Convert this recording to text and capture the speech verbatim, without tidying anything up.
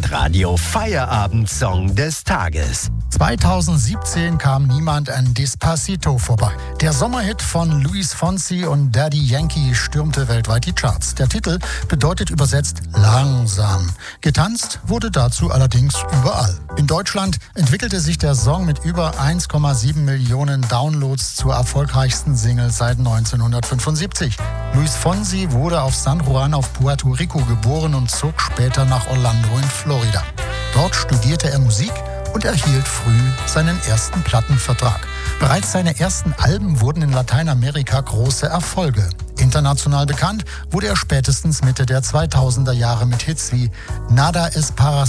Hitradio Feierabend-Song des Tages. zweitausendsiebzehn kam niemand an Despacito vorbei. Der Sommerhit von Luis Fonsi und Daddy Yankee stürmte weltweit die Charts. Der Titel bedeutet übersetzt langsam. Getanzt wurde dazu allerdings überall. In Deutschland entwickelte sich der Song mit über eins Komma sieben Millionen Downloads zur erfolgreichsten Single seit neunzehnhundertfünfundsiebzig. Luis Fonsi wurde auf San Juan auf Puerto Rico geboren und zog später nach Orlando in Florida. Dort studierte er Musik und erhielt früh seinen ersten Plattenvertrag. Bereits seine ersten Alben wurden in Lateinamerika große Erfolge. International bekannt wurde er spätestens Mitte der zweitausender Jahre mit Hits wie Nada es para